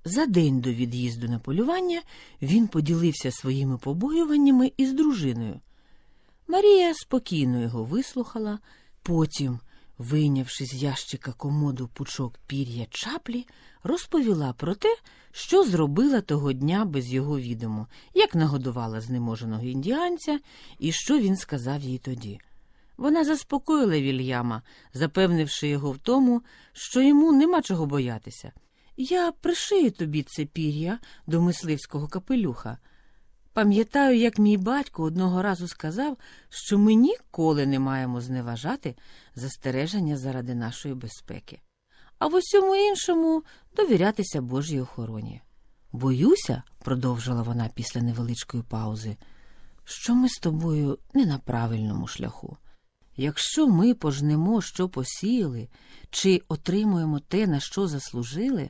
За день до від'їзду на полювання він поділився своїми побоюваннями із дружиною. Марія спокійно його вислухала, потім, вийнявши з ящика комоду пучок пір'я чаплі, розповіла про те, що зробила того дня без його відому, як нагодувала знеможеного індіанця і що він сказав їй тоді. Вона заспокоїла Вільяма, запевнивши його в тому, що йому нема чого боятися. «Я пришию тобі це пір'я до мисливського капелюха. Пам'ятаю, як мій батько одного разу сказав, що ми ніколи не маємо зневажати застереження заради нашої безпеки, а в усьому іншому довірятися Божій охороні. Боюся, — продовжила вона після невеличкої паузи, — що ми з тобою не на правильному шляху. Якщо ми пожнемо, що посіяли, чи отримуємо те, на що заслужили,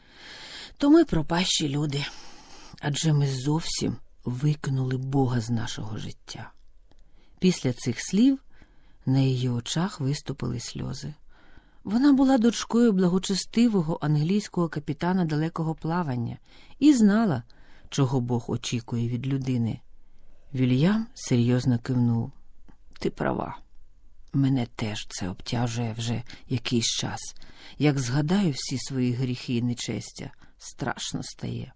то ми пропащі люди, адже ми зовсім викинули Бога з нашого життя». Після цих слів на її очах виступили сльози. Вона була дочкою благочестивого англійського капітана далекого плавання і знала, чого Бог очікує від людини. Вільям серйозно кивнув. «Ти права. Мене теж це обтяжує вже якийсь час. Як згадаю всі свої гріхи і нечестя, страшно стає».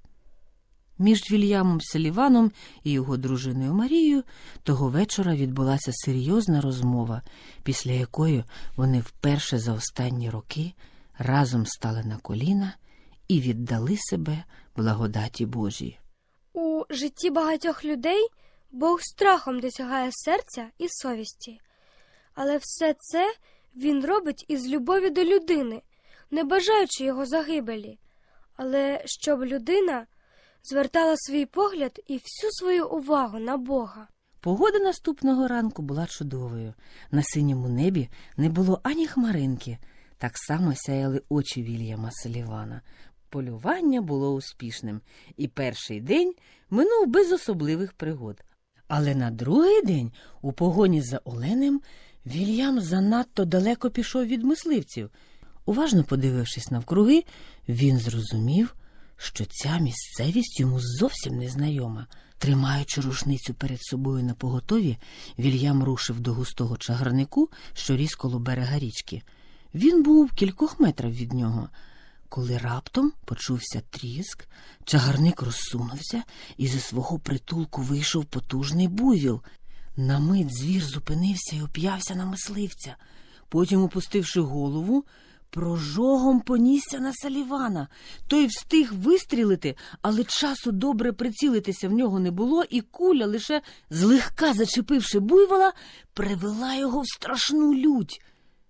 Між Вільямом Саліваном і його дружиною Марією того вечора відбулася серйозна розмова, після якої вони вперше за останні роки разом стали на коліна і віддали себе благодаті Божій. У житті багатьох людей Бог страхом досягає серця і совісті. Але все це він робить із любові до людини, не бажаючи його загибелі. Але щоб людина звертала свій погляд і всю свою увагу на Бога. Погода наступного ранку була чудовою. На синьому небі не було ані хмаринки. Так само сяяли очі Вільяма Салівана. Полювання було успішним, і перший день минув без особливих пригод. Але на другий день, у погоні за оленем, Вільям занадто далеко пішов від мисливців. Уважно подивившись навкруги, він зрозумів, що ця місцевість йому зовсім незнайома. Тримаючи рушницю перед собою напоготові, Вільям рушив до густого чагарнику, що ріс коло берега річки. Він був кількох метрів від нього, коли раптом почувся тріск, чагарник розсунувся, і зі свого притулку вийшов потужний буйвіл. На мить звір зупинився і оп'явся на мисливця. Потім, опустивши голову, прожогом понісся на Салівана. Той встиг вистрілити, але часу добре прицілитися в нього не було, і куля, лише злегка зачепивши буйвола, привела його в страшну лють.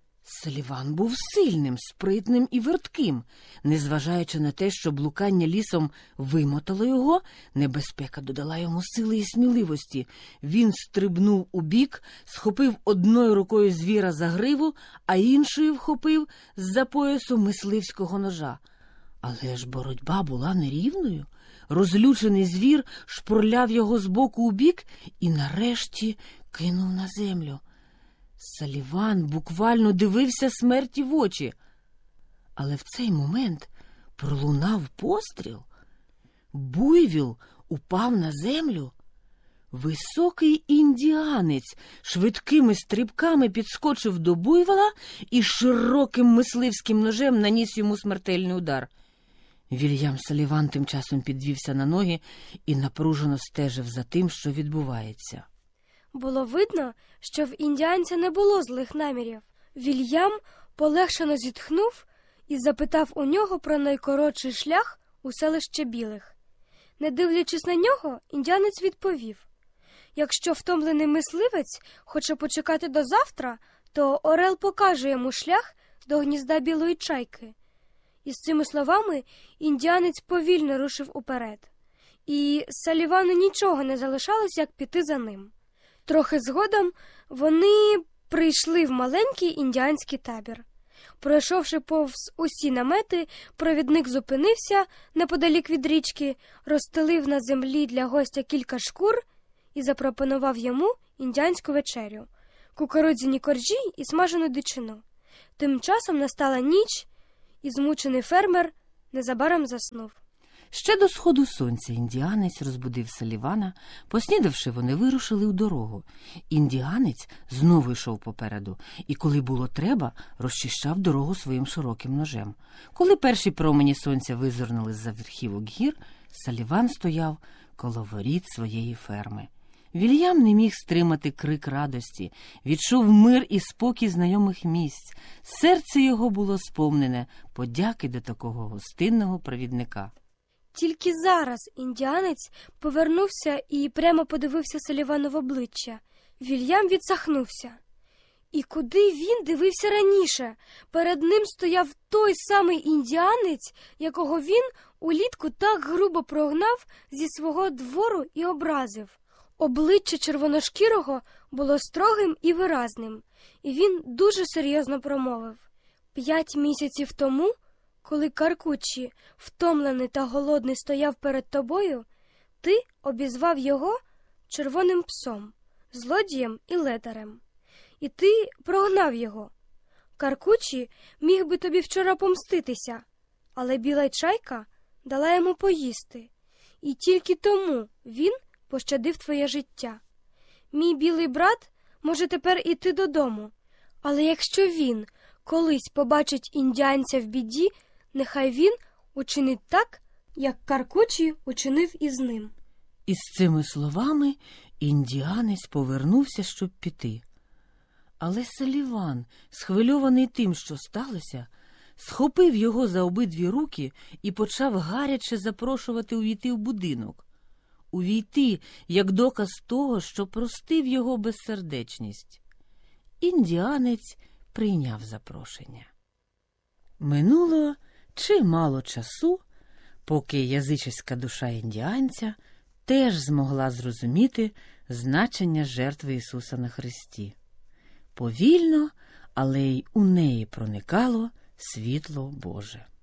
Саліван був сильним, спритним і вертким. Незважаючи на те, що блукання лісом вимотало його, небезпека додала йому сили і сміливості. Він стрибнув убік, схопив одною рукою звіра за гриву, а іншою вхопив з-за поясу мисливського ножа. Але ж боротьба була нерівною. Розлючений звір шпурляв його з боку у бік і нарешті кинув на землю. Саліван буквально дивився смерті в очі. Але в цей момент пролунав постріл. Буйвіл упав на землю. Високий індіанець швидкими стрибками підскочив до буйвола і широким мисливським ножем наніс йому смертельний удар. Вільям Саліван тим часом підвівся на ноги і напружено стежив за тим, що відбувається. Було видно, що в індіанця не було злих намірів. Вільям полегшено зітхнув і запитав у нього про найкоротший шлях у селище Білих. Не дивлячись на нього, індіанець відповів: якщо втомлений мисливець хоче почекати до завтра, то орел покаже йому шлях до гнізда білої чайки. І з цими словами індіанець повільно рушив уперед. І Салівану нічого не залишалось, як піти за ним. Трохи згодом вони прийшли в маленький індіанський табір. Пройшовши повз усі намети, провідник зупинився неподалік від річки, розстелив на землі для гостя кілька шкур і запропонував йому індіанську вечерю – кукурудзяні коржі і смажену дичину. Тим часом настала ніч, і змучений фермер незабаром заснув. Ще до сходу сонця індіанець розбудив Салівана. Поснідавши, вони вирушили у дорогу. Індіанець знову йшов попереду і, коли було треба, розчищав дорогу своїм широким ножем. Коли перші промені сонця визирнули з-за верхівок гір, Саліван стояв коло воріт своєї ферми. Вільям не міг стримати крик радості, відчув мир і спокій знайомих місць. Серце його було сповнене подяки до такого гостинного провідника. Тільки зараз індіанець повернувся і прямо подивився Салівану в обличчя. Вільям відсахнувся. І куди він дивився раніше? Перед ним стояв той самий індіанець, якого він улітку так грубо прогнав зі свого двору і образив. Обличчя червоношкірого було строгим і виразним, і він дуже серйозно промовив. 5 місяців тому, коли Каркучі, втомлений та голодний, стояв перед тобою, ти обізвав його червоним псом, злодієм і ледарем. І ти прогнав його. Каркучі міг би тобі вчора помститися, але біла чайка дала йому поїсти, і тільки тому він пощадив твоє життя. Мій білий брат може тепер іти додому, але якщо він колись побачить індіанця в біді, нехай він учинить так, як Каркучі учинив із ним. Із цими словами індіанець повернувся, щоб піти. Але Саліван, схвильований тим, що сталося, схопив його за обидві руки і почав гаряче запрошувати увійти в будинок. Увійти, як доказ того, що простив його безсердечність. Індіанець прийняв запрошення. Минуло чимало часу, поки язичницька душа індіанця теж змогла зрозуміти значення жертви Ісуса на хресті. Повільно, але й у неї проникало світло Боже.